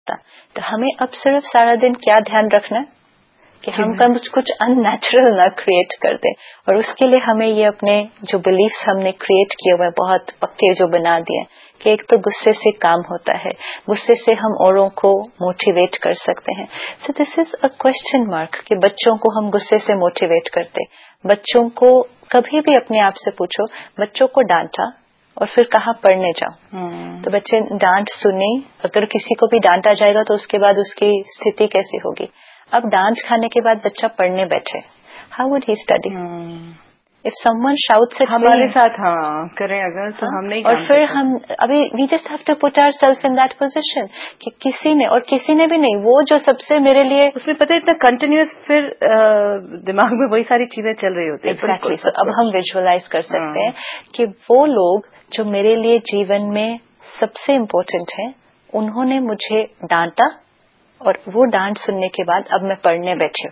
सकता. तो हमें अब सिर्फ सारा दिन क्या ध्यान रखना है कि हम कुछ अननेचुरल ना क्रिएट कर दें. और उसके लिए हमें ये अपने जो बिलीफ्स हमने क्रिएट किए हुए बहुत पक्के जो बना दिए कि एक तो गुस्से से काम होता है, गुस्से से हम औरों को मोटिवेट कर सकते हैं. So this is a question mark कि बच्चों को हम गुस्से से मोटिवेट करते. बच्चों को कभी भी अपने आप से पूछो, बच्चों को डांटा और फिर कहा पढ़ने जाओ, तो बच्चे डांट सुने. अगर किसी को भी डांटा जाएगा तो उसके बाद उसकी स्थिति कैसी होगी. अब डांट खाने के बाद बच्चा पढ़ने बैठे, how would he study? If someone shouts eight हमारे साथ करें अगर तो हम नहीं. और फिर हम अभी we just have to put ourselves in that position कि किसी ने भी नहीं, वो जो सबसे मेरे लिए उसमें पता है इतना कंटिन्यूअस फिर दिमाग में वही सारी चीजें चल रही होती है. एग्जैक्टली. सो अब हम विजुअलाइज कर सकते हैं कि वो लोग जो मेरे लिए जीवन में सबसे इम्पोर्टेंट हैं, उन्होंने मुझे डांटा और वो डांट सुनने के बाद अब मैं पढ़ने बैठी हूँ.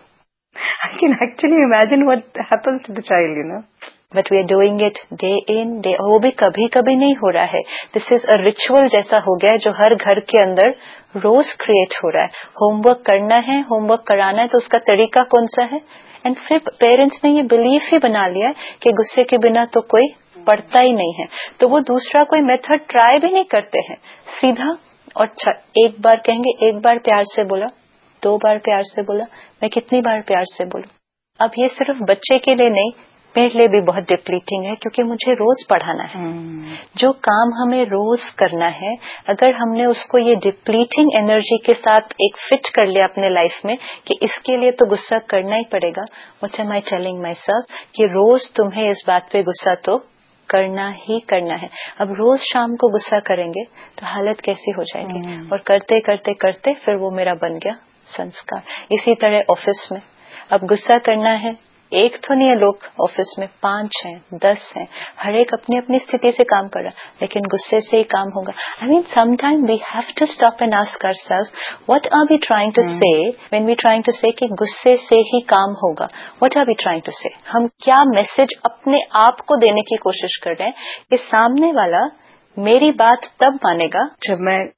I can actually imagine what happens to the child, you know. But we are doing it day in, day out. वो भी कभी कभी नहीं हो रहा है. This is a ritual जैसा हो गया है जो हर घर के अंदर रोज क्रिएट हो रहा है. होमवर्क करना है, होमवर्क कराना है, तो उसका तरीका कौन सा है. एंड फिर पेरेंट्स ने ये बिलीफ ही बना लिया कि गुस्से के बिना तो कोई पढ़ता ही नहीं है, तो वो दूसरा कोई मेथड ट्राई भी नहीं करते हैं. सीधा और एक बार कहेंगे, एक बार प्यार से बोला, 2 बार प्यार से बोला, मैं कितनी बार प्यार से बोलूं. अब ये सिर्फ बच्चे के लिए नहीं, मेरे लिए भी बहुत डिप्लीटिंग है क्योंकि मुझे रोज पढ़ाना है. जो काम हमें रोज करना है, अगर हमने उसको ये डिप्लीटिंग एनर्जी के साथ एक फिट कर लिया अपने लाइफ में कि इसके लिए तो गुस्सा करना ही पड़ेगा, what am I telling my self कि रोज तुम्हें इस बात पे गुस्सा तो करना ही करना है. अब रोज शाम को गुस्सा करेंगे तो हालत कैसी हो जाएगी. और करते करते करते फिर वो मेरा बन गया संस्कार. इसी तरह ऑफिस में अब गुस्सा करना है, एक तो नहीं है लोग ऑफिस में, 5 हैं, 10 हैं, हर एक अपनी अपनी स्थिति से काम कर रहा है, लेकिन गुस्से से ही काम होगा. I mean sometime we have to stop and ask ourselves what are we trying to से व्हेन वी ट्राइंग टू से कि गुस्से से ही काम होगा. What are we trying to से, हम क्या मैसेज अपने आप को देने की कोशिश कर रहे हैं कि सामने वाला मेरी बात तब मानेगा जब मैं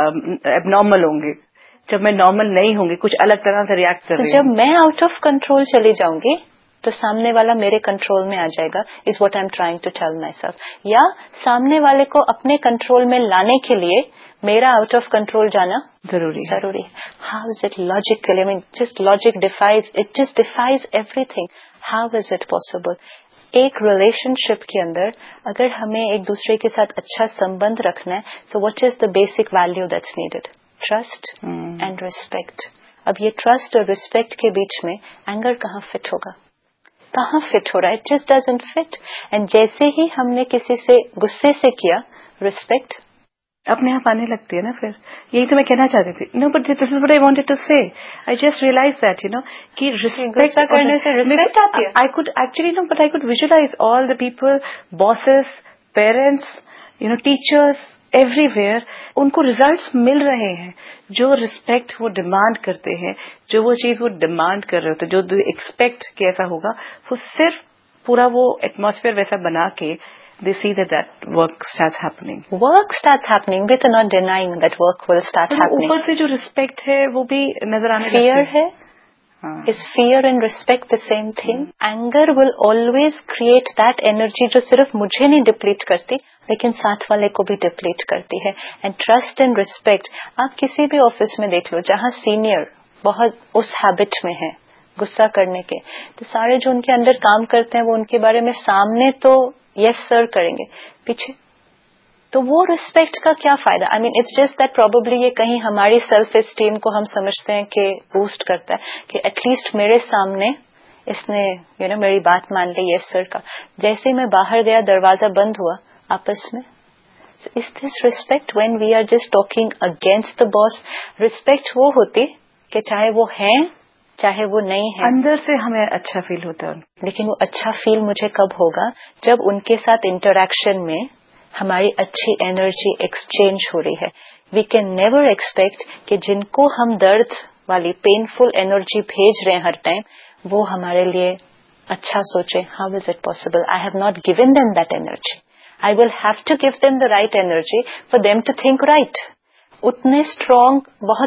एबनॉर्मल होंगी, जब मैं नॉर्मल नहीं होंगी, कुछ अलग तरह से रिएक्ट कर रही हूं. जब मैं आउट ऑफ कंट्रोल चली जाऊंगी तो सामने वाला मेरे कंट्रोल में आ जाएगा, is what I am trying to tell my self. या सामने वाले को अपने कंट्रोल में लाने के लिए मेरा आउट ऑफ कंट्रोल जाना जरूरी है. How is it logically, I mean just logic defies everything. How is it possible. एक रिलेशनशिप के अंदर अगर हमें एक दूसरे के साथ अच्छा संबंध रखना है, so what is the basic value that's needed. Trust and respect. अब ये ट्रस्ट और रिस्पेक्ट के बीच में एंगर कहाँ फिट होगा, कहाँ फिट हो रहा है. It just doesn't fit. And जैसे ही हमने किसी से गुस्से से किया, रिस्पेक्ट अपने आप आने लगती है ना. फिर यही तो मैं कहना चाहती थी. No but this is what I wanted to से. I just realise that you know कि रिस्पेक्ट करने से रिस्पेक्ट आती है. I could actually no but I could visualise all the people, bosses, parents, you know teachers, everywhere उनको results मिल रहे हैं. जो रिस्पेक्ट वो डिमांड करते हैं, जो वो चीज वो डिमांड कर रहे होते हैं, जो एक्सपेक्ट कि ऐसा होगा, वो सिर्फ पूरा वो एटमॉस्फेयर वैसा बना के they see that work starts happening. Work starts happening. We are not denying that work will start happening. ऊपर से जो रिस्पेक्ट है वो भी नजर आने लगती है. Fear है. Is fear and respect the same thing? Anger will always create that energy जो सिर्फ मुझे नहीं डिप्लीट करती, लेकिन साथ वाले को भी डिप्लीट करती है. एंड ट्रस्ट एंड रिस्पेक्ट आप किसी भी ऑफिस में देख लो जहाँ सीनियर बहुत उस हैबिट में है गुस्सा करने के, तो सारे जो उनके अंदर काम करते हैं वो उनके बारे में सामने तो यस सर करेंगे, पीछे तो वो रिस्पेक्ट का क्या फायदा. I mean it's just that probably ये कहीं हमारी सेल्फ एस्टीम को हम समझते हैं कि बूस्ट करता है कि एटलीस्ट मेरे सामने इसने यू नो मेरी बात मान ली यस सर का. जैसे ही मैं बाहर गया दरवाजा बंद हुआ आपस में. Is this respect when we are just talking against the boss. Respect वो होती कि चाहे वो हैं चाहे वो नहीं है, अंदर से हमें अच्छा फील होता है. लेकिन वो अच्छा फील मुझे कब होगा जब उनके साथ इंटरेक्शन में हमारी अच्छी एनर्जी एक्सचेंज हो रही है. वी कैन नेवर एक्सपेक्ट कि जिनको हम दर्द वाली पेनफुल एनर्जी भेज रहे हैं हर टाइम वो हमारे लिए अच्छा सोचे. How is it possible. I have not given them that energy. I will have to give them the right energy for them to think right. उतने स्ट्रांग बहुत